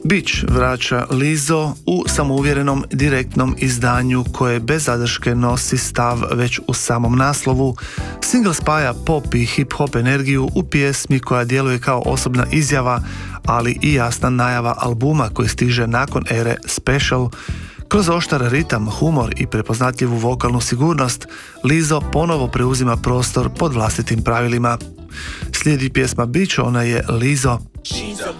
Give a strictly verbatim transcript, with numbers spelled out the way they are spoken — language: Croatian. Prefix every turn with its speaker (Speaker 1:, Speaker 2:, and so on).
Speaker 1: Beach vraća Lizzo u samouvjerenom direktnom izdanju koje bez zadrške nosi stav već u samom naslovu. Single spaja pop i hip-hop energiju u pjesmi koja djeluje kao osobna izjava, ali i jasna najava albuma koji stiže nakon ere Special. Kroz oštar ritam, humor i prepoznatljivu vokalnu sigurnost, Lizzo ponovo preuzima prostor pod vlastitim pravilima. Slijedi pjesma Beach, ona je Lizzo.
Speaker 2: She's a